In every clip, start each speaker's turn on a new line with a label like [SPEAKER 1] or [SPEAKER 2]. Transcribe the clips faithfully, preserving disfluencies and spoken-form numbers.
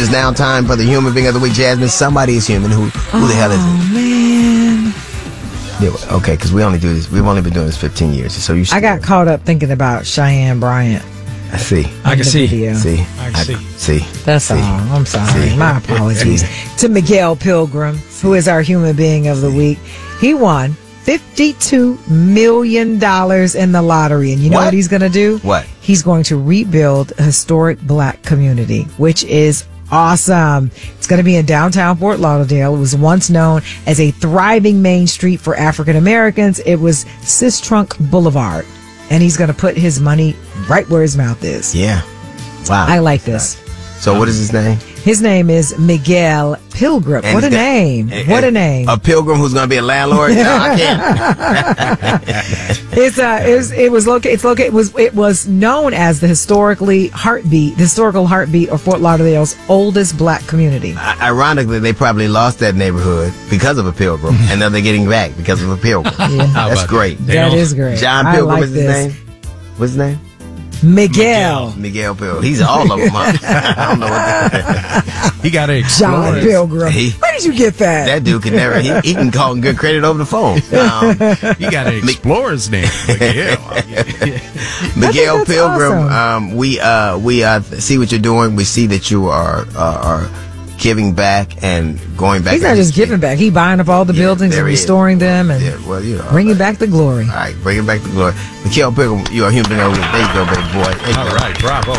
[SPEAKER 1] is now time for the human being of the week. Jasmine, somebody is human. Who who
[SPEAKER 2] oh,
[SPEAKER 1] the hell is it?
[SPEAKER 2] Oh, man.
[SPEAKER 1] Yeah, okay, because we only do this. We've only been doing this fifteen years. So you.
[SPEAKER 2] I got caught up thinking about Cheyenne Bryant.
[SPEAKER 1] I see.
[SPEAKER 3] I can see.
[SPEAKER 2] Video.
[SPEAKER 1] See.
[SPEAKER 3] I can see.
[SPEAKER 1] See.
[SPEAKER 2] That's
[SPEAKER 1] see.
[SPEAKER 2] all. I'm sorry.
[SPEAKER 1] See.
[SPEAKER 2] My apologies. To Miguel Pilgrim, who is our human being of the week. He won fifty-two million dollars in the lottery. And you know what,
[SPEAKER 1] what
[SPEAKER 2] he's going to do?
[SPEAKER 1] What?
[SPEAKER 2] He's going to rebuild a historic black community, which is awesome. It's going to be in downtown Fort Lauderdale. It was once known as a thriving main street for African Americans. It was Sistrunk Boulevard. And he's going to put his money right where his mouth is.
[SPEAKER 1] Yeah. Wow.
[SPEAKER 2] I like this.
[SPEAKER 1] So what is his name?
[SPEAKER 2] His name is Miguel Pilgrim.
[SPEAKER 1] And
[SPEAKER 2] what a
[SPEAKER 1] got,
[SPEAKER 2] name.
[SPEAKER 1] And,
[SPEAKER 2] what a
[SPEAKER 1] and
[SPEAKER 2] name.
[SPEAKER 1] A pilgrim who's going to be a landlord? No, I can't.
[SPEAKER 2] it's uh it was, it was located it's located it was it was known as the historically heartbeat, the historical heartbeat of Fort Lauderdale's oldest black community.
[SPEAKER 1] I, ironically, they probably lost that neighborhood because of a pilgrim, and now they're getting back because of a pilgrim.
[SPEAKER 2] Yeah.
[SPEAKER 1] That's great.
[SPEAKER 2] That, that is great.
[SPEAKER 1] John
[SPEAKER 2] I
[SPEAKER 1] Pilgrim
[SPEAKER 2] like
[SPEAKER 1] is his
[SPEAKER 2] this.
[SPEAKER 1] name? What's his name?
[SPEAKER 2] Miguel.
[SPEAKER 1] Miguel Pilgrim. He's all of them. Huh? I don't know what that
[SPEAKER 3] He got a
[SPEAKER 2] John Pilgrim.
[SPEAKER 1] He,
[SPEAKER 2] Where did you get that?
[SPEAKER 1] That dude can never. He, he can call good credit over the phone. Um,
[SPEAKER 3] You got to explore his name. Miguel.
[SPEAKER 1] Miguel
[SPEAKER 2] that's
[SPEAKER 1] Pilgrim.
[SPEAKER 2] awesome.
[SPEAKER 1] Um, we uh, we uh, see what you're doing. We see that you are uh, are giving back and going back.
[SPEAKER 2] He's not just giving back. He's buying up all the
[SPEAKER 1] Yeah,
[SPEAKER 2] buildings and
[SPEAKER 1] there he is.
[SPEAKER 2] restoring them and
[SPEAKER 1] Yeah, well, you know,
[SPEAKER 2] bringing back the glory.
[SPEAKER 1] All right, bringing back the glory. Miguel Pilgrim, you are human. There you go, baby boy. There you
[SPEAKER 3] All
[SPEAKER 1] go.
[SPEAKER 3] right, bravo.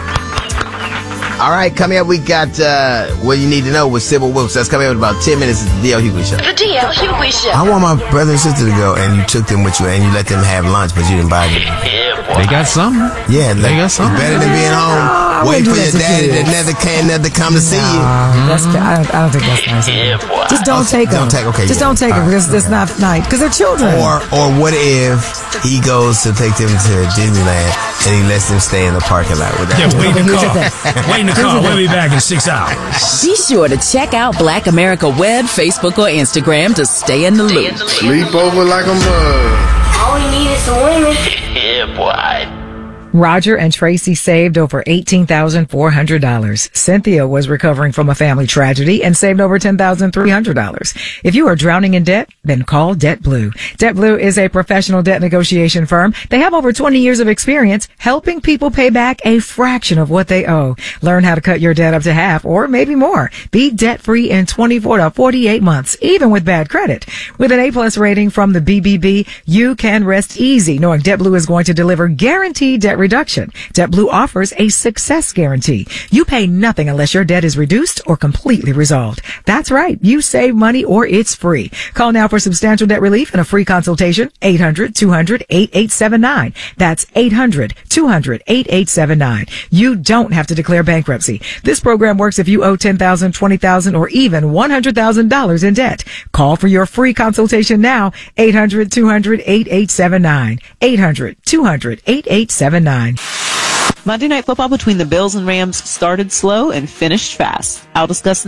[SPEAKER 1] All right, coming up, we got uh, what you need to know with Sybil Wilkes. That's coming up in about ten minutes. It's the D L Hughley Show.
[SPEAKER 4] The D L Hughley Show.
[SPEAKER 1] I want my brother and sister to go, and you took them with you, and you let them have lunch, but you didn't buy them.
[SPEAKER 3] They got something.
[SPEAKER 1] Yeah,
[SPEAKER 3] They
[SPEAKER 1] like,
[SPEAKER 3] got
[SPEAKER 1] it's
[SPEAKER 3] something.
[SPEAKER 1] better than being home,
[SPEAKER 2] I
[SPEAKER 1] waiting
[SPEAKER 2] wouldn't
[SPEAKER 1] for
[SPEAKER 2] do
[SPEAKER 1] your
[SPEAKER 2] that to
[SPEAKER 1] daddy that
[SPEAKER 2] kids.
[SPEAKER 1] never came, never come to see you.
[SPEAKER 2] Uh, that's I don't, I don't think that's nice. Just don't take them.
[SPEAKER 1] Don't take- okay,
[SPEAKER 2] Just
[SPEAKER 1] yeah.
[SPEAKER 2] don't take them
[SPEAKER 1] All right,
[SPEAKER 2] because it's not nice. Because they're children.
[SPEAKER 1] Or, or what if he goes to take them to Disneyland and he lets them stay in the parking lot with that?
[SPEAKER 3] Yeah, wait in the
[SPEAKER 2] Here's the
[SPEAKER 3] car.
[SPEAKER 2] thing.
[SPEAKER 3] Wait in the car. We'll be back in six hours.
[SPEAKER 5] Be sure to check out Black America Web, Facebook, or Instagram to stay in the loop.
[SPEAKER 6] Sleep over like a mug.
[SPEAKER 4] All we need is some women. Yeah, boy.
[SPEAKER 2] Roger and Tracy saved over eighteen thousand four hundred dollars. Cynthia was recovering from a family tragedy and saved over ten thousand three hundred dollars. If you are drowning in debt, then call DebtBlue. DebtBlue is a professional debt negotiation firm. They have over twenty years of experience helping people pay back a fraction of what they owe. Learn how to cut your debt up to half or maybe more. Be debt-free in twenty-four to forty-eight months, even with bad credit. With an A-plus rating from the B B B, you can rest easy knowing DebtBlue is going to deliver guaranteed debt reduction. DebtBlue offers a success guarantee. You pay nothing unless your debt is reduced or completely resolved. That's right. You save money or it's free. Call now for substantial debt relief and a free consultation. eight hundred two hundred eighty-eight seventy-nine. That's eight hundred two hundred eighty-eight seventy-nine. You don't have to declare bankruptcy. This program works if you owe ten thousand dollars, twenty thousand dollars, or even one hundred thousand dollars in debt. Call for your free consultation now. eight hundred two hundred eighty-eight seventy-nine. eight hundred two hundred eighty-eight seventy-nine.
[SPEAKER 7] Monday Night Football between the Bills and Rams started slow and finished fast. I'll discuss